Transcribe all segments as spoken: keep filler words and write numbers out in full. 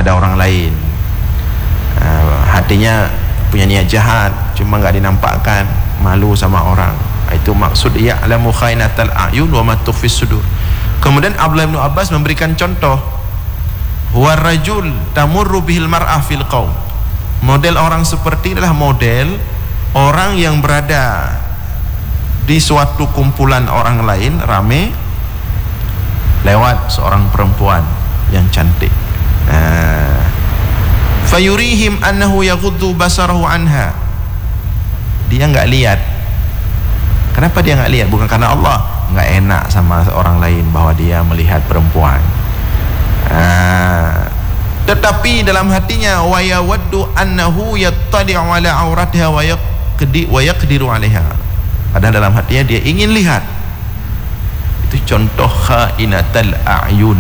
ada orang lain. uh, hatinya punya niat jahat, cuma nggak dinampakkan, malu sama orang. Itu maksud ya'lamu khainatal a'yun wa ma tukhfis sudur. Kemudian Abdullah bin Abbas memberikan contoh, huwa rajul tamurru bihil mar'ah fil qaum. Model orang seperti adalah model orang yang berada di suatu kumpulan orang lain rame, lewat seorang perempuan yang cantik. Nah, fayurihim annahu yaghuddu basarahu anha. Dia enggak lihat. Kenapa dia enggak lihat? Bukan karena Allah enggak enak sama orang lain bahwa dia melihat perempuan. Nah, tetapi dalam hatinya wa yawaddu annahu yattali'u ala auratiha wa yaqdi wa yaqdiru 'alaiha. Padahal dalam hatinya dia ingin lihat. Itu contoh khainatal a'yun.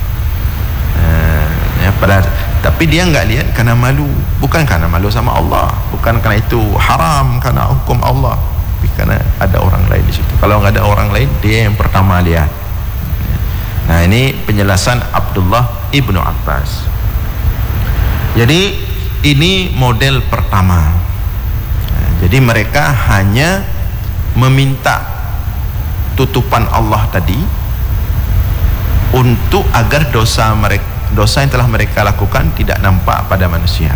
Uh, ya, pada, tapi dia enggak lihat karena malu, bukan karena malu sama Allah, bukan karena itu haram karena hukum Allah, tapi karena ada orang lain di situ. Kalau enggak ada orang lain, dia yang pertama lihat. Nah, ini penjelasan Abdullah ibnu Abbas. Jadi ini model pertama. Nah, jadi mereka hanya meminta tutupan Allah tadi untuk agar dosa mereka, dosa yang telah mereka lakukan tidak nampak pada manusia.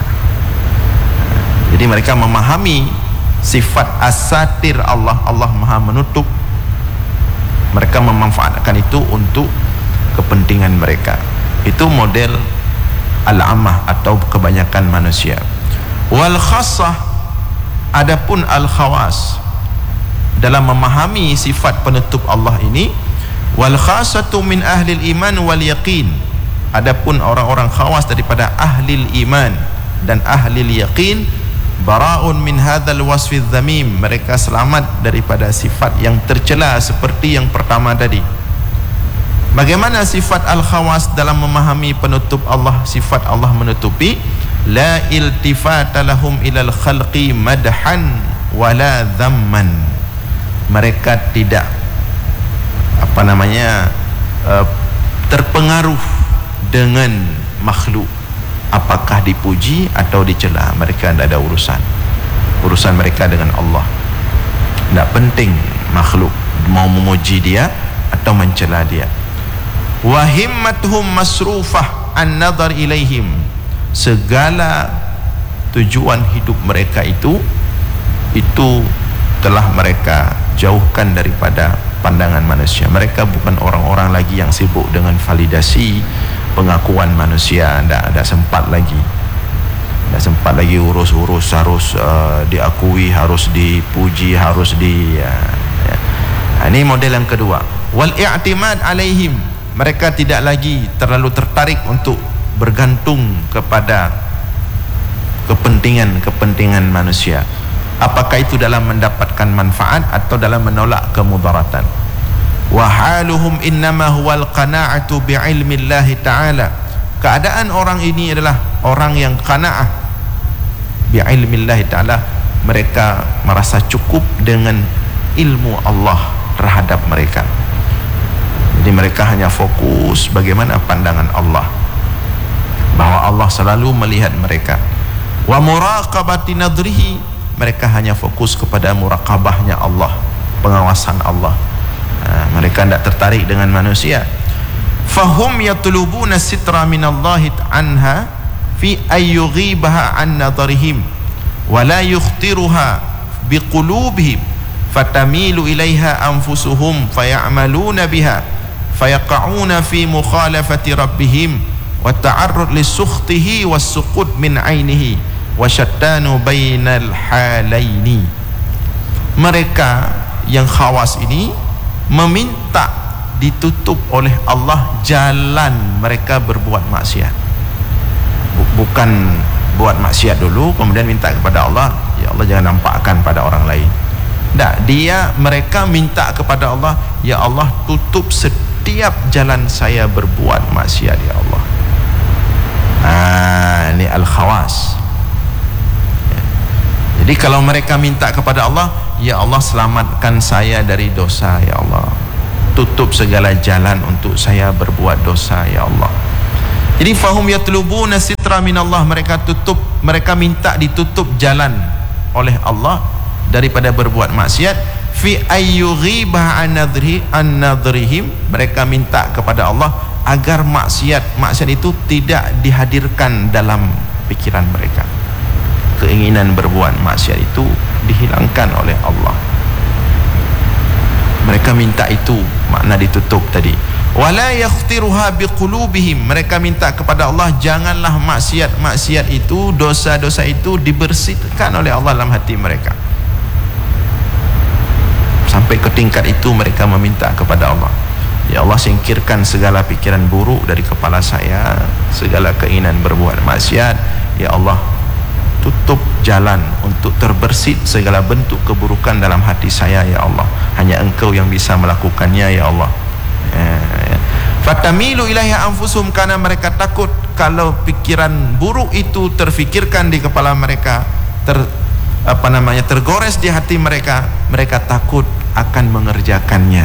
Jadi mereka memahami sifat as-satir Allah, Allah Maha menutup. Mereka memanfaatkan itu untuk kepentingan mereka. Itu model al-ammah atau kebanyakan manusia. Wal khassah, adapun al-khawas, dalam memahami sifat penutup Allah ini, wal khassatu min ahlil iman wal yaqin, adapun orang-orang khawas daripada ahlil iman dan ahlil yaqin, bara'un min hadzal wasfi dzamim, mereka selamat daripada sifat yang tercela seperti yang pertama tadi. Bagaimana sifat al-khawas dalam memahami penutup Allah, sifat Allah menutupi? La iltifata lahum ilal khalqi madhan wala dhamman. Mereka tidak apa namanya uh, terpengaruh dengan makhluk, apakah dipuji atau dicela. Mereka tidak ada urusan. Urusan mereka dengan Allah. Tidak penting makhluk mau memuji dia atau mencela dia. Wa himmatuhum masrufah an nadhar ilaihim. Segala tujuan hidup mereka itu itu telah mereka jauhkan daripada pandangan manusia. Mereka bukan orang-orang lagi yang sibuk dengan validasi pengakuan manusia. Tidak ada sempat lagi, tidak sempat lagi urus-urus harus uh, diakui, harus dipuji, harus di ya, ya. Ini model yang kedua. Wal i'timad alaihim, mereka tidak lagi terlalu tertarik untuk bergantung kepada kepentingan-kepentingan manusia, apakah itu dalam mendapatkan manfaat atau dalam menolak kemudaratan. Wa haluhum innama huwal qana'atu bi'ilmillahi ta'ala, keadaan orang ini adalah orang yang qana'ah bi'ilmillahi ta'ala, mereka merasa cukup dengan ilmu Allah terhadap mereka. Jadi mereka hanya fokus bagaimana pandangan Allah, bahwa Allah selalu melihat mereka. Wa muraqabati nadrihi, mereka hanya fokus kepada muraqabahnya Allah, pengawasan Allah. Nah, mereka tidak tertarik dengan manusia. Fahum yatlubuna sitra minallahi anha fi ayyughibaha an nadrihim wa la yukhtiruha biqulubihim fatamilu ilaiha anfusuhum faya'maluna biha fayaqa'una fi mukhalafati rabbihim wa ta'arrud li sukhtihi was suqut min ainihi wa syattanu bainal halaini. Mereka yang khawas ini meminta ditutup oleh Allah jalan mereka berbuat maksiat. Bukan buat maksiat dulu kemudian minta kepada Allah, ya Allah jangan nampakkan pada orang lain. Tak, dia mereka minta kepada Allah, ya Allah tutup setiap jalan saya berbuat maksiat ya Allah. Ah, ini al-khawas. Jadi kalau mereka minta kepada Allah, ya Allah selamatkan saya dari dosa ya Allah, tutup segala jalan untuk saya berbuat dosa ya Allah. Jadi fahum yatlubuna sitra minallah, mereka tutup, mereka minta ditutup jalan oleh Allah daripada berbuat maksiat. Fi ayyughiba an nadhri an nadhrihim, mereka minta kepada Allah agar maksiat maksiat itu tidak dihadirkan dalam pikiran mereka. Keinginan berbuat maksiat itu dihilangkan oleh Allah. Mereka minta itu, makna ditutup tadi. Wala yakhtiruha biqulubihim, mereka minta kepada Allah janganlah maksiat-maksiat itu, dosa-dosa itu dibersihkan oleh Allah dalam hati mereka. Sampai ke tingkat itu mereka meminta kepada Allah, ya Allah, singkirkan segala pikiran buruk dari kepala saya, segala keinginan berbuat maksiat, ya Allah, tutup jalan untuk terbersih segala bentuk keburukan dalam hati saya, ya Allah, hanya Engkau yang bisa melakukannya, ya Allah. Fatamilu ilaiha anfusum, karena mereka takut kalau pikiran buruk itu terfikirkan di kepala mereka, ter apa namanya tergores di hati mereka, mereka takut akan mengerjakannya.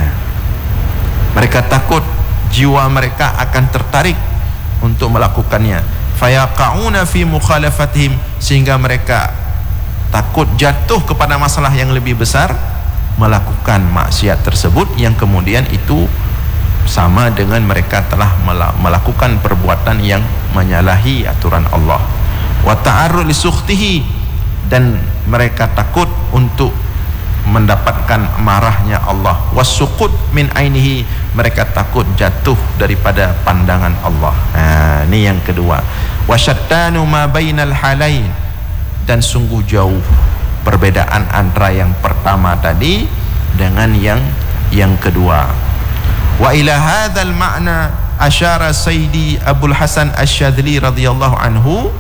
Mereka takut jiwa mereka akan tertarik untuk melakukannya. Fayaqauna fi mukhalafatihim, sehingga mereka takut jatuh kepada masalah yang lebih besar, melakukan maksiat tersebut yang kemudian itu sama dengan mereka telah melakukan perbuatan yang menyalahi aturan Allah. Wa ta'arrud li sukhtihi, dan mereka takut untuk mendapatkan marahnya Allah. Wasuqut min ainihi, mereka takut jatuh daripada pandangan Allah. Nah, ini yang kedua. Wasyattanu ma bainal halain, dan sungguh jauh perbedaan antara yang pertama tadi dengan yang yang kedua. Wa ila hadzal ma'na asyara Sayyidi Abdul Hasan Asy-Syadzili radhiyallahu anhu.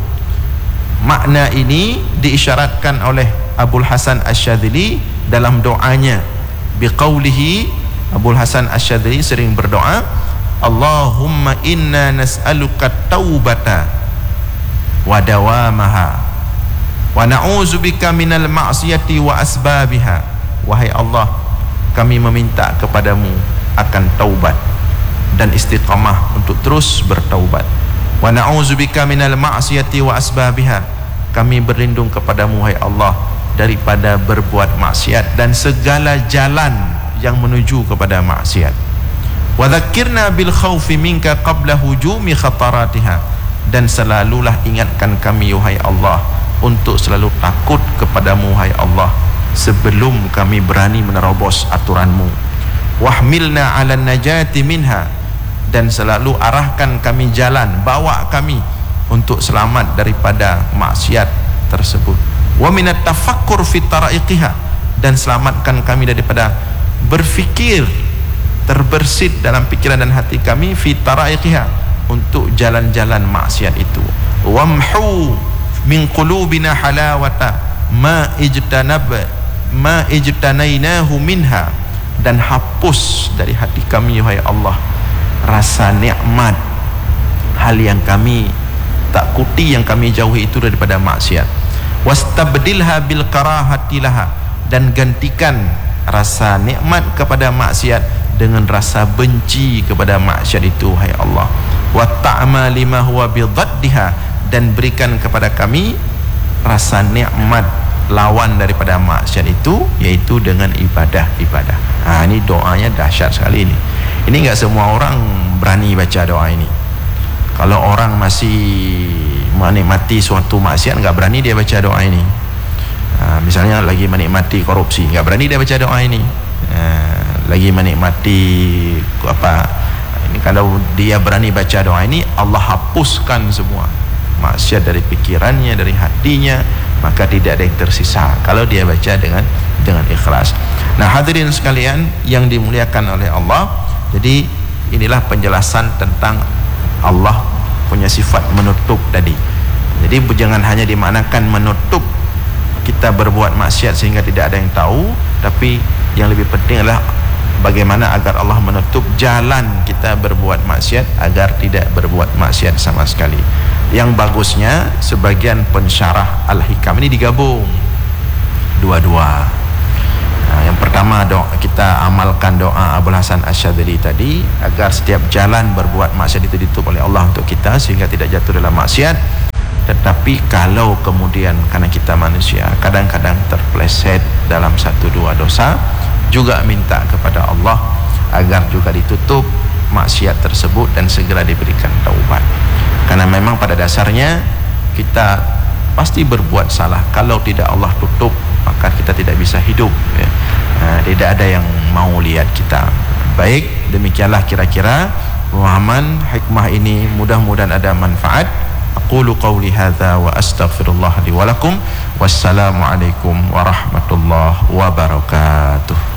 Makna ini diisyaratkan oleh Abdul Hasan Asy-Syadzili dalam doanya. Biqaulihi, Abdul Hasan Asy-Syadzili sering berdoa, Allahumma inna nas'aluka taubata wa dawamaha wa na'udzubika minal ma'siyati wa asbabiha. Wahai Allah, kami meminta kepadamu akan taubat dan istiqamah untuk terus bertaubat. Wa na'udzubika minal ma'siyati wa asbabiha, kami berlindung kepadamu wahai Allah daripada berbuat maksiat dan segala jalan yang menuju kepada maksiat. Wa dzakkirna bil khaufi minka qabla hujumi khataratiha, dan selalulah ingatkan kami wahai Allah untuk selalu takut kepadamu wahai Allah sebelum kami berani menerobos aturanmu. Wahmilna ala najati minha, dan selalu arahkan kami jalan, bawa kami untuk selamat daripada maksiat tersebut. Wa minat tafakkur fi taraiqiha, dan selamatkan kami daripada berfikir terbersit dalam pikiran dan hati kami fi taraiqiha, untuk jalan-jalan maksiat itu. Wamhu min qulubina halawata ma ijtanab ma ijtanainahu minha, dan hapus dari hati kami wahai Allah rasa nikmat hal yang kami takuti, yang kami jauhi itu daripada maksiat. Wastabdilha bil karahati laha, dan gantikan rasa nikmat kepada maksiat dengan rasa benci kepada maksiat itu wahai Allah. Wa ta'ma lima huwa bidaddiha, dan berikan kepada kami rasa nikmat lawan daripada maksiat itu, yaitu dengan ibadah-ibadah. Ha, ini doanya dahsyat sekali ini. Ini enggak semua orang berani baca doa ini. Kalau orang masih menikmati suatu maksiat, enggak berani dia baca doa ini. Ha, misalnya lagi menikmati korupsi, enggak berani dia baca doa ini. Ha, lagi menikmati apa? Ini kalau dia berani baca doa ini, Allah hapuskan semua maksiat dari pikirannya, dari hatinya, maka tidak ada yang tersisa kalau dia baca dengan dengan ikhlas. Nah, hadirin sekalian yang dimuliakan oleh Allah, jadi inilah penjelasan tentang Allah punya sifat menutup tadi. Jadi jangan hanya dimaknakan menutup kita berbuat maksiat sehingga tidak ada yang tahu, tapi yang lebih penting adalah bagaimana agar Allah menutup jalan kita berbuat maksiat agar tidak berbuat maksiat sama sekali. Yang bagusnya sebagian pensyarah Al-Hikam ini digabung dua-dua. Nah, yang pertama doa, kita amalkan doa Abul Hasan Asyadzili tadi agar setiap jalan berbuat maksiat itu ditutup oleh Allah untuk kita sehingga tidak jatuh dalam maksiat. Tetapi kalau kemudian karena kita manusia kadang-kadang terpleset dalam satu dua dosa, juga minta kepada Allah agar juga ditutup maksiat tersebut dan segera diberikan taubat. Karena memang pada dasarnya kita pasti berbuat salah. Kalau tidak Allah tutup, maka kita tidak bisa hidup, ya. Nah, tidak ada yang mau lihat kita. Baik, demikianlah kira-kira pemahaman hikmah ini, mudah-mudahan ada manfaat. Aqulu qawli hadza wa astaghfirullah li wa lakum. Wassalamualaikum warahmatullahi wabarakatuh.